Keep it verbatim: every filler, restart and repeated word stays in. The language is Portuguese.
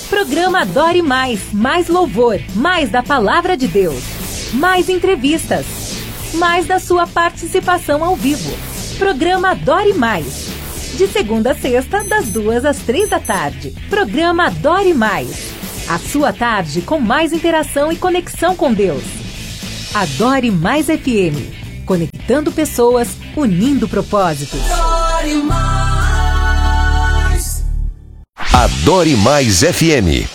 Programa Adore Mais. Mais louvor, mais da Palavra de Deus. Mais entrevistas. Mais da sua participação ao vivo. Programa Adore Mais. De segunda a sexta, das duas às três da tarde. Programa Adore Mais. A sua tarde com mais interação e conexão com Deus. Adore Mais F M. Conectando pessoas, unindo propósitos. Adore Mais. Adore Mais F M.